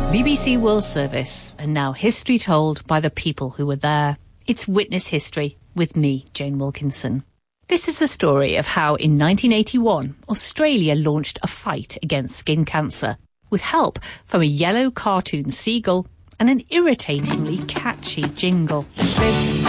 BBC World Service, and now history told by the people who were there. It's Witness History with me, Jane Wilkinson. This is the story of how in 1981 Australia launched a fight against skin cancer with help from a yellow cartoon seagull and an irritatingly catchy jingle.